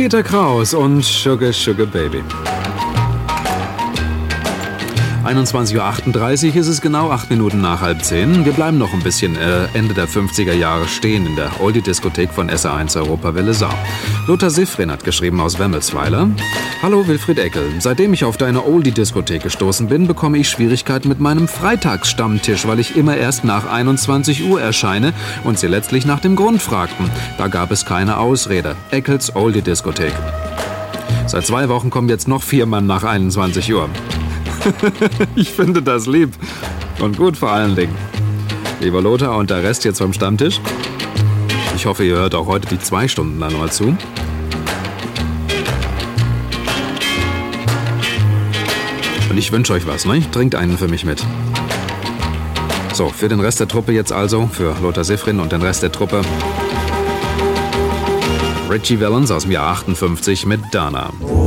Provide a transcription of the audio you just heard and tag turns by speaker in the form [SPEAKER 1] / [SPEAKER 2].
[SPEAKER 1] Peter Kraus und Sugar Sugar Baby. 21:38 Uhr ist es genau, 8 Minuten nach 9:30. Wir bleiben noch ein bisschen Ende der 50er Jahre stehen in der Oldie-Diskothek von SR1 Europawelle Saar. Lothar Siffrin hat geschrieben aus Wemmelsweiler: Hallo Wilfried Eckel, seitdem ich auf deine Oldie-Diskothek gestoßen bin, bekomme ich Schwierigkeiten mit meinem Freitagsstammtisch, weil ich immer erst nach 21 Uhr erscheine und sie letztlich nach dem Grund fragten. Da gab es keine Ausrede. Eckels Oldie-Diskothek. Seit 2 Wochen kommen jetzt noch 4 Mann nach 21 Uhr. Ich finde das lieb. Und gut vor allen Dingen. Lieber Lothar und der Rest jetzt vom Stammtisch. Ich hoffe, ihr hört auch heute die 2 Stunden lang mal zu. Und ich wünsche euch was, ne? Trinkt einen für mich mit. So, für den Rest der Truppe jetzt also, für Lothar Siffrin und den Rest der Truppe, Richie Valens aus dem Jahr 58 mit Dana.